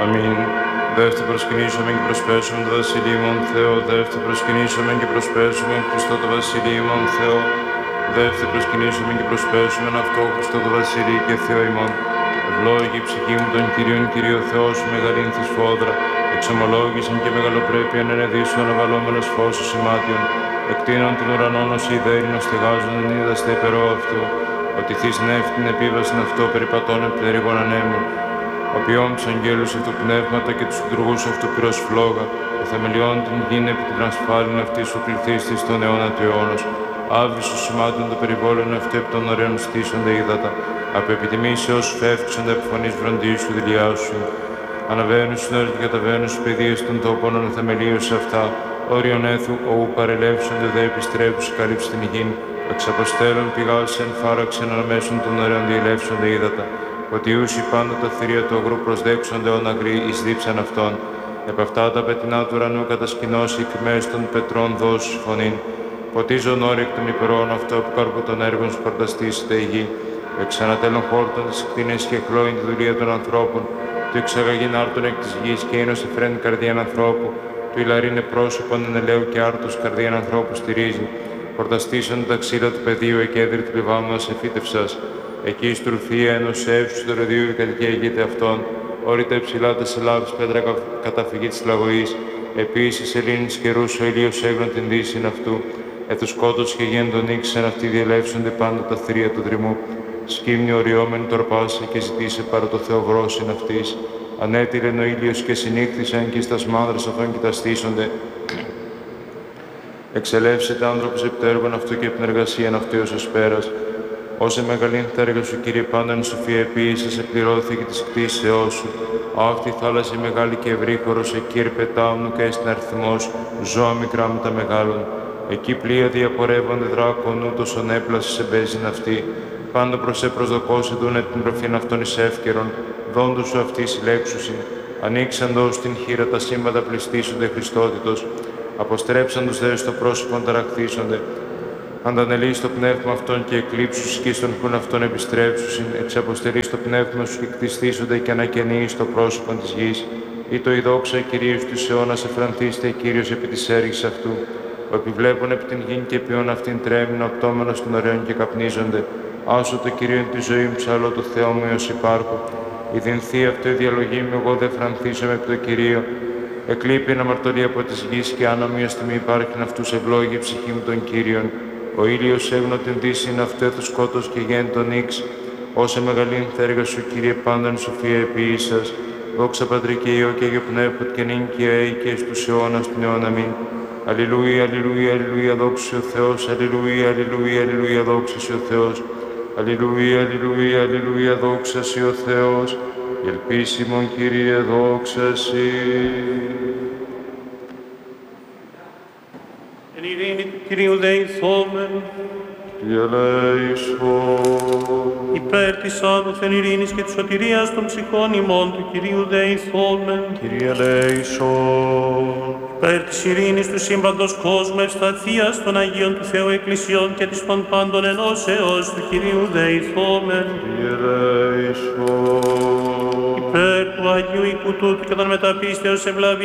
Αμήν. Δεύτε προσκυνήσομεν και προσπέσομεν το Βασιλείμον Θεό. Δεύτε προσκυνήσομεν και προσπέσομεν Χριστό το Βασιλείμον Θεό. Δεύτε προσκυνήσομεν και προσπέσομεν αυτό Χριστό το Βασιλεί και Θεό ημών. Ευλόγη η ψυχή μου τον Κυρίον Κύριο Θεό σου μεγαλύνθη σφόδρα. Εξομολόγησεν και μεγαλοπρέπειαν ενεδίσου αναβαλόμενος φως σου σημάτιον. Εκτείνων των ουρανών ως ιδέρινο στεγάζονταν είδαστε υπερό αυτού. Ότι θείς νεύτη την επίβασιν αυτό περιπατών επιτερίγων ανέμων. Ο ποιόν τους αγγέλους αυτού πνεύματα και τους λειτουργούς αυτού πυρός φλόγα. Ο θεμελιών την γην επί την ασφάλιν αυτή σου πληθύστης στον αιώνα του αιώνος. Άβυσσο σημάτων το περιβόλων αυτού επί των ωραίων στήσονται ύδατα. Από επιτιμήσεως φεύξονται από φωνής βροντίου σου δηλιάσου. Αναβαίνουν στην όρη και καταβαίνουν στους παιδείες των τόπων θεμελίους σε αυτά. Όριον έθου, ου παρελεύσονται δε επιστρέψουν καλύψει την γην. Εξαποστέλων πηγάσεν, φάραξεν αναμέσων των ωραίων διελεύσονται ύδατα. Ότι ούσι πάντα τα θηρία του αγρού προσδέξονται όν αγροί εις δίψαν αυτών. Επ' αυτά τα πετεινά του ουρανού κατασκηνώσει εκ μέσω των πετρών δώσου φωνήν. Ποτίζον όρι εκ των υπερών αυτό που κάρπο των έργων σου παρταστήσεται η γη. Εξανατέλων χόρτων τις κτίνες και χλώην τη δουλεία των ανθρώπων. Του εξαγαγήν άρτων εκ της γης και ίνος εφραίνει καρδίαν ανθρώπου. Του ηλαρίνε πρόσωπον εν ελαίου και άρτος καρδίαν ανθρώπου στηρίζει. Πορταστήσαν τα ξύλα του πεδίου εκέδρη του λιβάμνος εφύτευσας. Εκεί η στρουφία ενός εύσου του ροδίου η κατοικία ηγείται αυτών. Όρητα υψηλά τα σελάβης πέτρα καταφυγή της λαγωής. Επίσης σελήνης καιρούς ο ήλιος έγνω την δύσιν αυτού. Εθου σκότος και γέν τον ήξεν αυτοί διελεύσονται πάντα τα θηρία του δρυμού. Σκύμνη οριόμενη τορπάσε και ζητήσε παρά το Θεό βρόσιν αυτής. Ανέτειλεν ο ήλιος και συνήχθησαν και στα σμάδρας αυτών κοιταστήσονται. Εξελεύσεται άνθρωπος επί το έργον αυτού και επί την εργασίαν αυτού ως εσπέρας. Όσε μεγαλήν τα έργα σου, Κύριε, πάντα εν σοφία επίησες, επληρώθηκε της κτήσεώς σου. Αυτή η θάλασσα μεγάλη και ευρύχωρος, εκεί ερπετάουν και στην αριθμός, ζώα μικρά με τα μεγάλων. Εκεί πλοία διαπορεύονται δράκων, ούτως ον έπλασες εμπέζειν αυτή. Πάντα προς προσδοκώσει δούνε την προφήν αυτών εις εύκαιρον, δόντους σου αυτή συλλέξουσιν. Ανοίξαντος την χείρα τα σύμπαντα πληστήσονται Χριστότητος. Αποστρέψαντος δε στο πρόσωπον ταραχθήσονται. Αντανελείς το πνεύμα αυτών και εκλείψους και στον χούν αυτών επιστρέψουσιν, εξαποστελείς το πνεύμα σου και κτιστήσονται και ανακαινείς το πρόσωπον της γης. Ή το η δόξα Κυρίους της αιώνας εφρανθήστε Κύριος επί της έργης αυτού. Ο επιβλέπων επί την γην και ποιον αυτήν τρέμην, οπτόμενος των ωραίων και καπνίζονται. Άσο το Κυρίον τη ζωή μου, ψαλό του Θεό μου ως υπάρχω. Η δυνθή αυτό η διαλογή μου, εγώ δε φρανθήσομαι επί το Κυρίο. Εκλείπει αμαρτωλία από της γης και αν ομοία στιγμή υπάρχει αυτούς ευλόγη η ψυχή μου των Κύριων. Ο ήλιος έγνω την δύσιν αυτέθου σκότος και γέν τον ίξ. Όσε μεγαλήν θα έργα σου, Κύριε, πάνταν σοφία επίησας. Δόξα Πατρί και Υιό και Αγιο Πνεύματι και νυν και αεί και στους αιώνας του αιώνα αμήν. Αλληλούια, αλληλούια, αλληλούια, δόξα ο Θεός. Αλληλούια, αλληλούια, αλληλούια, δόξα ο Θεός. Αλληλούια, αλληλούια, αλληλούια, δόξα ο Θεός. Ελπίσιμον, Κύριε, δόξα σοι. Εν ειρήνη του Κυρίου δεηθόμεν. Κύριε ελέησον. Υπέρ της άνωθεν ειρήνης και της σωτηρίας των ψυχών ημών του Κυρίου δεηθόμεν. Κύριε ελέησον. Υπέρ της ειρήνης του σύμπαντος κόσμου ευσταθείας των Αγίων του Θεού Εκκλησιών και της των πάντων ενώσεως του Κυρίου δεηθόμεν. Κύριε ελέησον. Υπέρ του Αγίου οίκου τούτου και των μεταπίστεως ευλαβή